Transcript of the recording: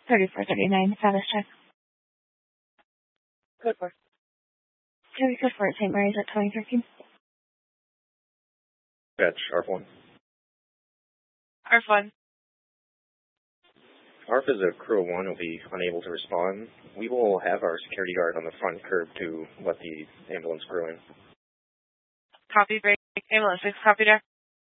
3439, status check. Code 4. Code 4 at St. Mary's at 2013. Fetch, ARF-1. ARF-1. ARF is a crew of 1 will be unable to respond. We will have our security guard on the front curb to let the ambulance crew in. Copy, break. Ambulance 6, copy there.